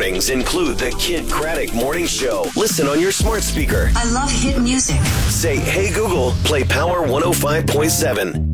mornings include the Kid Craddock Morning Show. Listen on your smart speaker. I love hit music. Say, hey Google, play Power 105.7.